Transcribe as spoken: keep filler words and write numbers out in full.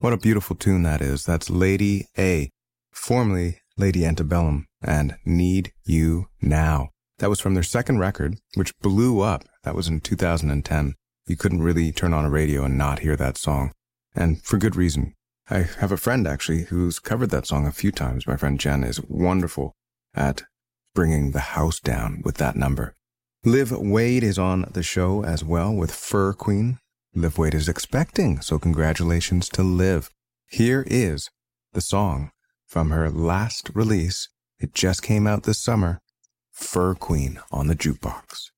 What a beautiful tune that is. That's Lady A, formerly Lady Antebellum, and Need You Now. That was from their second record, which blew up. That was in two thousand ten. You couldn't really turn on a radio and not hear that song. And for good reason. I have a friend, actually, who's covered that song a few times. My friend Jen is wonderful at bringing the house down with that number. Liv Wade is on the show as well with Fur Queen. Liv Wade is expecting, so congratulations to Liv. Here is the song from her last release. It just came out this summer. Fur Queen on the jukebox.